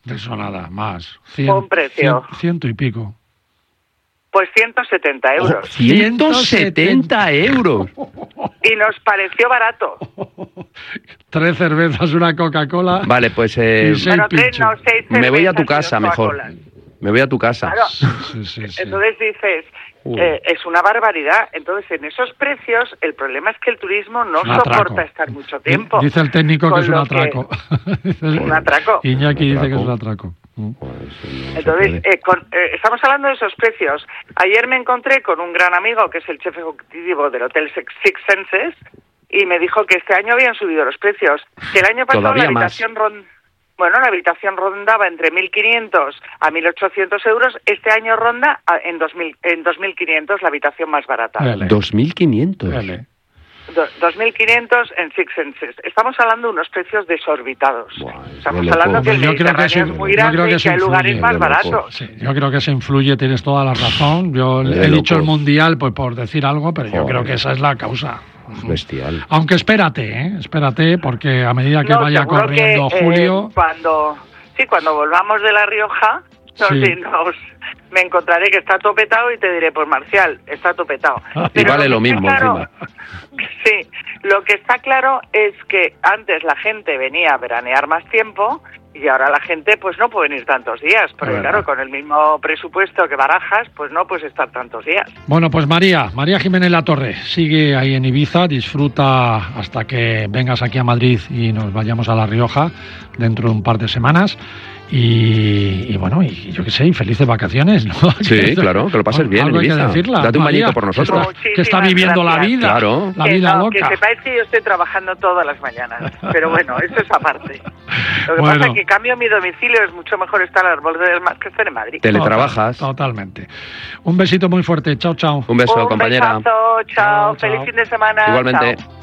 De eso nada, más. Un precio. Ciento y pico. Pues 170 euros. Oh, 170 euros. Y nos pareció barato. 3 cervezas, una Coca-Cola. Vale, pues... Bueno, 6 cervezas. Me voy a tu casa mejor. Me voy a tu casa. Claro. Sí. Entonces dices, es una barbaridad. Entonces, en esos precios, el problema es que el turismo no soporta estar mucho tiempo. Dice el técnico que es un atraco. Un atraco. Iñaki dice que es un atraco. Entonces, estamos hablando de esos precios. Ayer me encontré con un gran amigo que es el chef ejecutivo del Hotel Six Senses y me dijo que este año habían subido los precios. Que el año pasado la habitación rondaba entre 1.500 a 1.800 euros. Este año ronda en 2.500 la habitación más barata. 2.500. 2.500 en Six Senses. Estamos hablando de unos precios desorbitados. Estamos hablando que el Mediterráneo es muy grande y que hay lugares más baratos. Sí, yo creo que se influye, tienes toda la razón. Yo he dicho el Mundial pues por decir algo, pero yo creo que esa es la causa. Bestial. Aunque espérate, porque a medida que vaya corriendo julio... Cuando volvamos de La Rioja, me encontraré que está topetado y te diré, pues Marcial, está topetado. Y vale lo mismo, encima. Sí, lo que está claro es que antes la gente venía a veranear más tiempo y ahora la gente pues no puede venir tantos días, porque claro, con el mismo presupuesto que barajas, pues no puedes estar tantos días. Bueno, pues María Jiménez Latorre sigue ahí en Ibiza, disfruta hasta que vengas aquí a Madrid y nos vayamos a La Rioja dentro de un par de semanas. Y bueno, y yo qué sé, y felices vacaciones, ¿no? Sí, claro, que lo pases bien en Ibiza. Date un bañito por nosotros. Que está viviendo la vida, claro. La vida loca. Que sepáis que yo estoy trabajando todas las mañanas, pero bueno, eso es aparte. Lo que pasa es que cambio mi domicilio, es mucho mejor estar al borde del mar que estar en Madrid. Teletrabajas. Totalmente. Un besito muy fuerte, chao. Un beso, compañera. Un besazo, chao. Feliz fin de semana. Igualmente. Chao.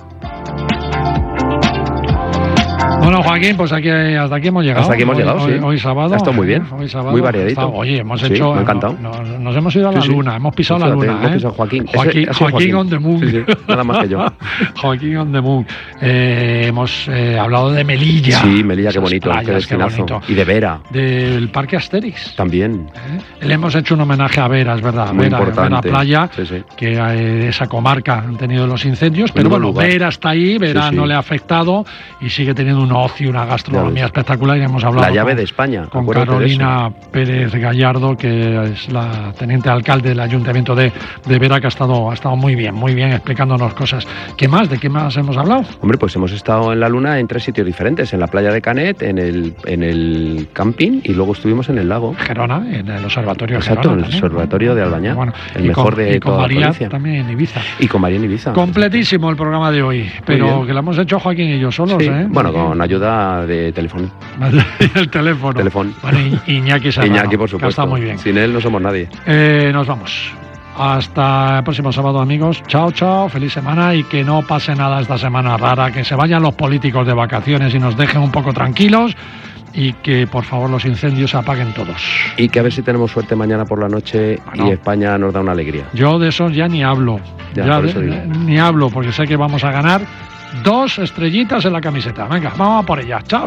Bueno, Joaquín, pues hasta aquí hemos llegado. Hasta aquí hemos llegado, sí. Hoy sábado. Ha estado muy bien. Hoy sábado, muy variadito. Oye, hemos hecho... Me ha encantado. Nos hemos ido a la luna, hemos pisado la luna. Hemos pisado Joaquín. Joaquín on the moon. Sí, nada más que yo. Joaquín on the moon. Hemos hablado de Melilla. Sí, Melilla, qué bonito, qué destinazo. Y de Vera. Del Parque Asterix. También. Le hemos hecho un homenaje a Vera, es verdad. Muy importante. Vera Playa, que esa comarca han tenido los incendios. Pero bueno, Vera está ahí, Vera no le ha afectado y sigue teniendo un ocio, una gastronomía espectacular. Y hemos hablado la llave de España, con Carolina Pérez Gallardo, que es la teniente alcalde del Ayuntamiento de Vera, que ha estado muy bien explicándonos cosas. ¿Qué más? ¿De qué más hemos hablado? Hombre, pues hemos estado en la luna en 3 sitios diferentes: en la playa de Canet, en el camping, y luego estuvimos en el lago Gerona, en el observatorio. Exacto, Gerona, en el observatorio de Albañá, bueno, el mejor de toda la María provincia. También en Ibiza. Y con María en Ibiza. Completísimo el programa de hoy, pero que lo hemos hecho Joaquín y yo solos, sí. Bueno, con ayuda de teléfono. El teléfono. Bueno, Iñaki Serrano. Iñaki, por supuesto. Está muy bien. Sin él no somos nadie. Nos vamos. Hasta el próximo sábado, amigos. Chao, feliz semana y que no pase nada esta semana rara, que se vayan los políticos de vacaciones y nos dejen un poco tranquilos y que por favor los incendios se apaguen todos. Y que a ver si tenemos suerte mañana por la noche y España nos da una alegría. Yo de eso ya ni hablo. Ni hablo porque sé que vamos a ganar 2 estrellitas en la camiseta. Venga, vamos a por ella. Chao.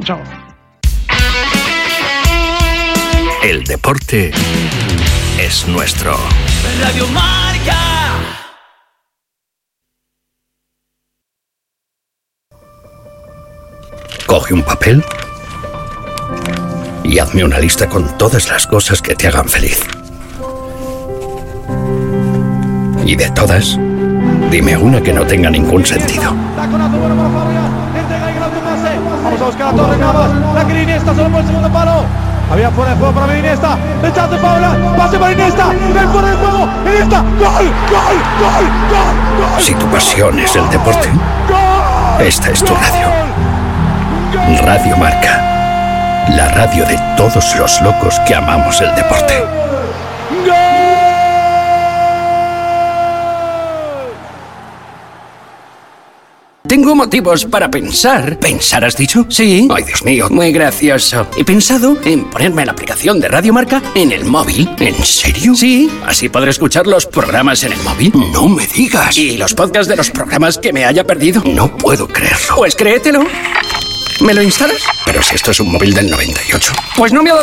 El deporte es nuestro. Radio Marca. Coge un papel y hazme una lista con todas las cosas que te hagan feliz. Y de todas, dime una que no tenga ningún sentido. Vamos a buscar a Torres Navas. La que Iniesta solo por el segundo palo. Había fuera de juego para Iniesta. Rechazo Paula. Pase para Iniesta. Ven fuera de juego. Iniesta. ¡Gol! Si tu pasión es el deporte, esta es tu radio. Radio Marca. La radio de todos los locos que amamos el deporte. Tengo motivos para pensar. ¿Pensar has dicho? Sí. Ay, Dios mío, muy gracioso. He pensado en ponerme la aplicación de Radio Marca en el móvil. ¿En serio? Sí. Así podré escuchar los programas en el móvil. No me digas. ¿Y los podcasts de los programas que me haya perdido? No puedo creerlo. Pues créetelo. ¿Me lo instalas? Pero si esto es un móvil del 98. Pues no me ha dado